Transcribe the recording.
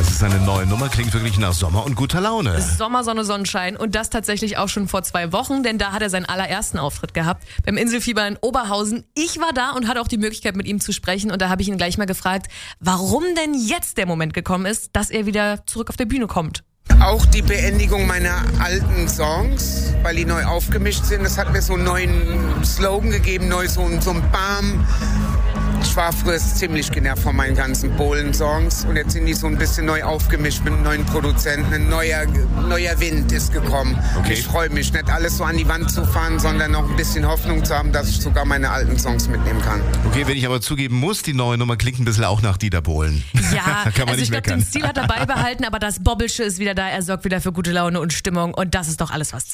Das ist eine neue Nummer, klingt wirklich nach Sommer und guter Laune. Sommer, Sonne, Sonnenschein und das tatsächlich auch schon vor 2 Wochen, denn da hat er seinen allerersten Auftritt gehabt beim Inselfieber in Oberhausen. Ich war da und hatte auch die Möglichkeit, mit ihm zu sprechen und da habe ich ihn gleich mal gefragt, warum denn jetzt der Moment gekommen ist, dass er wieder zurück auf der Bühne kommt. Auch die Beendigung meiner alten Songs, weil die neu aufgemischt sind, das hat mir so einen neuen Slogan gegeben, so ein Bam. Ich war früher ziemlich genervt von meinen ganzen Bohlen-Songs und jetzt sind die so ein bisschen neu aufgemischt mit einem neuen Produzenten. Ein neuer Wind ist gekommen. Okay. Ich freue mich, nicht alles so an die Wand zu fahren, sondern noch ein bisschen Hoffnung zu haben, dass ich sogar meine alten Songs mitnehmen kann. Okay, wenn ich aber zugeben muss, die neue Nummer klingt ein bisschen auch nach Dieter Bohlen. Ja, Kann man also nicht ich glaube, meckern. den Stil hat er beibehalten, aber das Bobbelsche ist wieder da. Er sorgt wieder für gute Laune und Stimmung und das ist doch alles, was